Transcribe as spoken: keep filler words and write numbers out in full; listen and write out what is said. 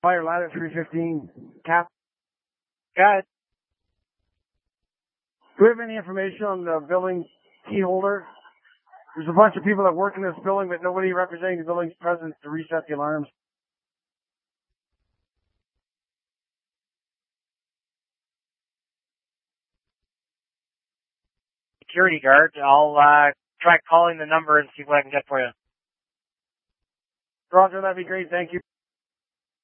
Fire ladder three fifteen. Cap. Got it. Do we have any information on the building key holder? There's a bunch of people that work in this building, but nobody representing the building's present to reset the alarms. Security guard. I'll uh, try calling the number and see what I can get for you. Roger, that'd be great. Thank you.